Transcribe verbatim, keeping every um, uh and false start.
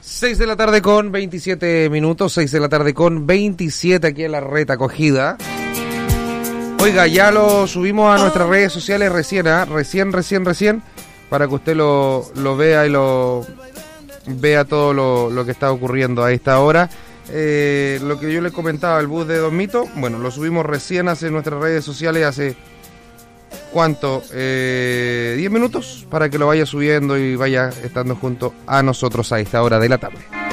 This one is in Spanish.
seis de la tarde con veintisiete minutos, seis de la tarde con veintisiete aquí en la Reta Acogida. Oiga, ya lo subimos a nuestras redes sociales recién, ¿eh? recién, recién, recién, para que usted lo, lo vea y lo vea todo lo, lo que está ocurriendo a esta hora. Eh, lo que yo les comentaba, el bus de Don Mito, bueno, lo subimos recién hace nuestras redes sociales, hace, ¿cuánto? Eh, diez minutos, para que lo vaya subiendo y vaya estando junto a nosotros a esta hora de la tarde.